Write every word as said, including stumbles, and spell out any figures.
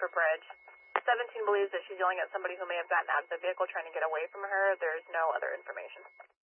Cipher Bridge. seventeen believes that she's yelling at somebody who may have gotten out of the vehicle trying to get away from her. There's no other information.